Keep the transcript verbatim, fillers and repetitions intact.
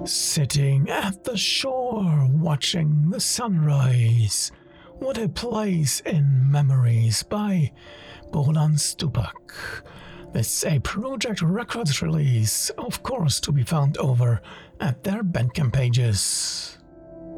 Sitting at the shore, watching the sunrise. What a place in memories by Bohdan Stupak. This is a Projekt Records release, of course, to be found over at their Bandcamp pages.